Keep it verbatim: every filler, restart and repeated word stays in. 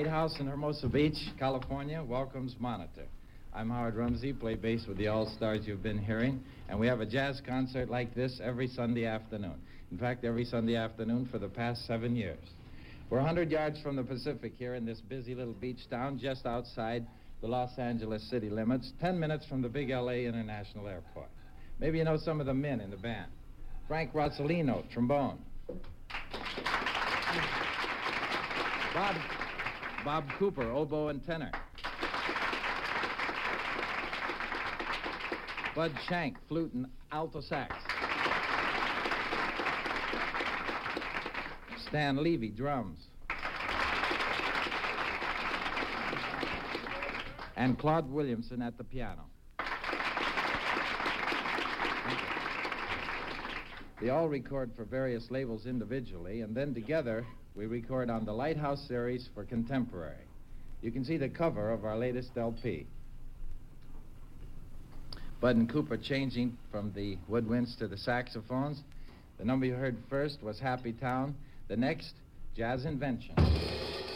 Lighthouse in Hermosa Beach, California, welcomes Monitor. I'm Howard Rumsey, play bass with the all-stars you've been hearing, and we have a jazz concert like this every Sunday afternoon. In fact, every Sunday afternoon for the past seven years. We're one hundred yards from the Pacific here in this busy little beach town just outside the Los Angeles city limits, ten minutes from the big L A International Airport. Maybe you know some of the men in the band. Frank Rossellino, trombone. Bob, Bob Cooper, oboe and tenor. Bud Shank, flute and alto sax. Stan Levy, drums. And Claude Williamson at the piano. They all record for various labels individually, and then together we record on the Lighthouse series for Contemporary. You can see the cover of our latest L P. Bud and Cooper changing from the woodwinds to the saxophones. The number you heard first was Happy Town. The next, Jazz Invention.